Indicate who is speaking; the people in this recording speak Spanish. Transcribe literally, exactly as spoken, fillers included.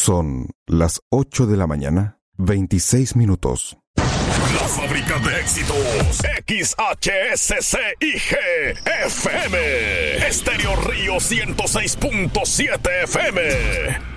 Speaker 1: Son las ocho de la mañana, veintiséis minutos.
Speaker 2: La fábrica de éxitos, X H S C I G F M, Estéreo Río ciento seis punto siete F M.